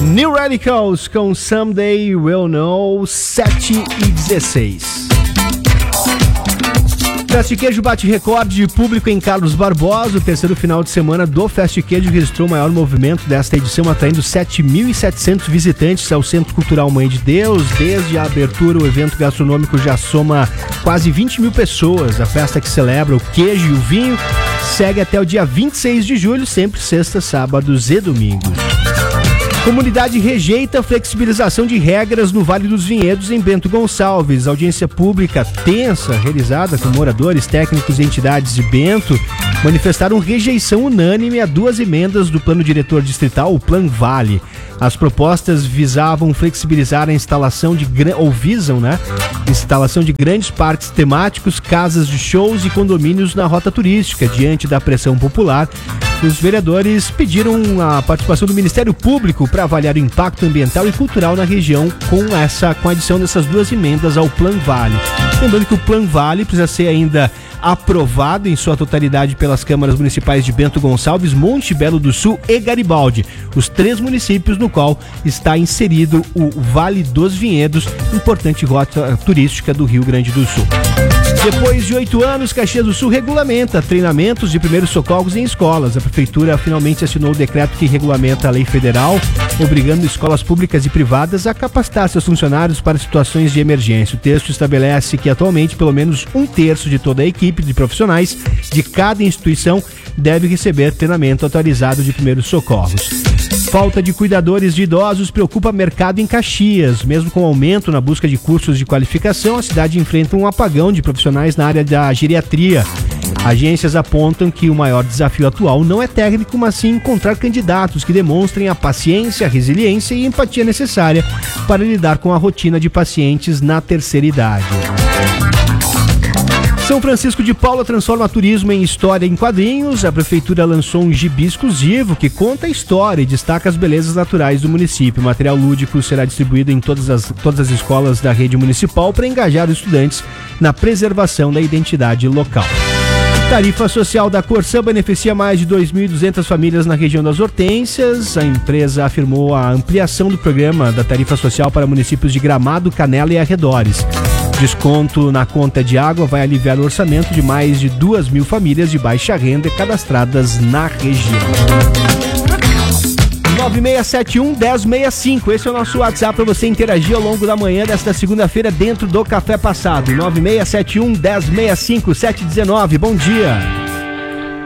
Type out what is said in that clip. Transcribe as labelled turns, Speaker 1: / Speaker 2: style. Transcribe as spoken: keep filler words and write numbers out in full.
Speaker 1: New Radicals com Someday We'll Know, sete e dezesseis. Fast Queijo bate recorde de público em Carlos Barbosa. O terceiro final de semana do Fast Queijo registrou o maior movimento desta edição, atraindo sete mil e setecentos visitantes ao Centro Cultural Mãe de Deus. Desde a abertura, o evento gastronômico já soma quase vinte mil pessoas. A festa que celebra o queijo e o vinho segue até o dia vinte e seis de julho, sempre sexta, sábados e domingos. Comunidade rejeita a flexibilização de regras no Vale dos Vinhedos, em Bento Gonçalves. Audiência pública tensa, realizada com moradores, técnicos e entidades de Bento, manifestaram rejeição unânime a duas emendas do Plano Diretor Distrital, o Plan Vale. As propostas visavam flexibilizar a instalação de, ou visam, né, instalação de grandes parques temáticos, casas de shows e condomínios na rota turística. Diante da pressão popular, os vereadores pediram a participação do Ministério Público para avaliar o impacto ambiental e cultural na região com, essa, com a adição dessas duas emendas ao Plan Vale. Lembrando que o Plan Vale precisa ser ainda aprovado em sua totalidade pelas câmaras municipais de Bento Gonçalves, Monte Belo do Sul e Garibaldi, os três municípios no qual está inserido o Vale dos Vinhedos, importante rota turística do Rio Grande do Sul. Depois de oito anos, Caxias do Sul regulamenta treinamentos de primeiros socorros em escolas. A Prefeitura finalmente assinou o decreto que regulamenta a lei federal, obrigando escolas públicas e privadas a capacitar seus funcionários para situações de emergência. O texto estabelece que atualmente pelo menos um terço de toda a equipe de profissionais de cada instituição deve receber treinamento atualizado de primeiros socorros. Falta de cuidadores de idosos preocupa o mercado em Caxias. Mesmo com o aumento na busca de cursos de qualificação, a cidade enfrenta um apagão de profissionais na área da geriatria. Agências apontam que o maior desafio atual não é técnico, mas sim encontrar candidatos que demonstrem a paciência, a resiliência e empatia necessária para lidar com a rotina de pacientes na terceira idade. São Francisco de Paula transforma turismo em história em quadrinhos. A Prefeitura lançou um gibi exclusivo que conta a história e destaca as belezas naturais do município. O material lúdico será distribuído em todas as, todas as escolas da rede municipal para engajar os estudantes na preservação da identidade local. Tarifa social da Corsã beneficia mais de dois mil e duzentas famílias na região das Hortênsias. A empresa afirmou a ampliação do programa da tarifa social para municípios de Gramado, Canela e arredores. Desconto na conta de água vai aliviar o orçamento de mais de duas mil famílias de baixa renda cadastradas na região. nove seis sete um, um zero seis cinco. Esse é o nosso WhatsApp para você interagir ao longo da manhã desta segunda-feira dentro do Café Passado. nove seis sete um, um zero seis cinco, sete um nove. Bom dia.